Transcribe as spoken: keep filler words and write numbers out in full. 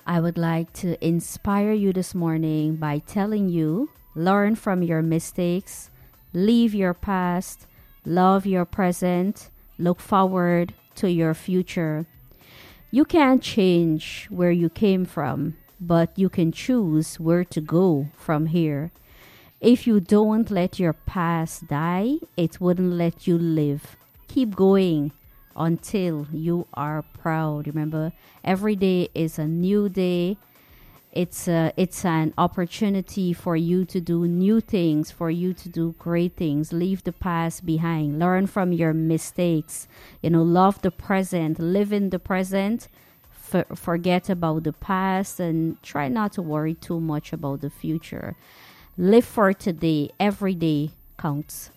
I would like to inspire you this morning by telling you learn from your mistakes, leave your past, love your present, look forward to your future. You can't change where you came from, but you can choose where to go from here. If you don't let your past die, it wouldn't let you live. Keep going until you are proud. Remember, every day is a new day. It's a, it's an opportunity for you to do new things, for you to do great things. Leave the past behind. Learn from your mistakes. You know, love the present. Live in the present. For, forget about the past and try not to worry too much about the future. Live for today. Every day counts.